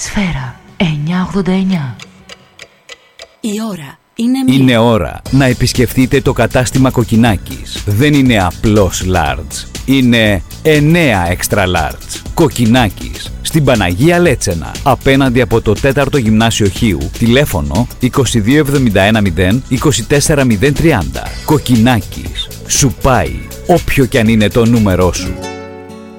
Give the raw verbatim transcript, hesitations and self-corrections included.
Σφαίρα εννιακόσια ογδόντα εννιά. Η ώρα είναι μία. Είναι ώρα να επισκεφτείτε το κατάστημα Κοκκινάκης. Δεν είναι απλώς large. Είναι εννέα extra large. Κοκκινάκης. Στην Παναγία Λέτσενα. Απέναντι από το τέταρτο Γυμνάσιο Χίου. Τηλέφωνο είκοσι δύο εβδομήντα ένα μηδέν είκοσι τέσσερα μηδέν τριάντα. Κοκκινάκης. Σου πάει όποιο κι αν είναι το νούμερό σου.